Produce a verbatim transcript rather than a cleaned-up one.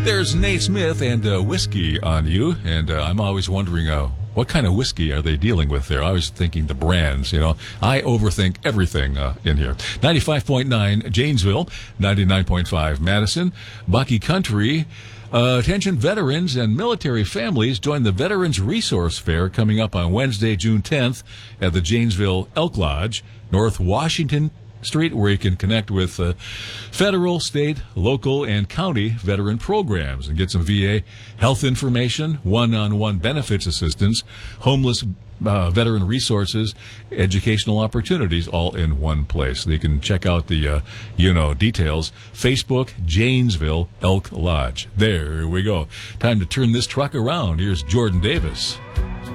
There's Nate Smith and uh, Whiskey on You, and uh, I'm always wondering uh, what kind of whiskey are they dealing with there? I was thinking the brands, you know. I overthink everything uh, in here. ninety-five point nine Janesville, ninety-nine point five Madison, Bucky Country. Uh, attention veterans and military families, join the Veterans Resource Fair coming up on Wednesday, June tenth at the Janesville Elk Lodge, North Washington Street, where you can connect with uh, federal, state, local, and county veteran programs and get some V A health information, one-on-one benefits assistance, homeless uh, veteran resources, educational opportunities, all in one place. So you can check out the, uh, you know, details. Facebook, Janesville Elk Lodge. There we go. Time to turn this truck around. Here's Jordan Davis.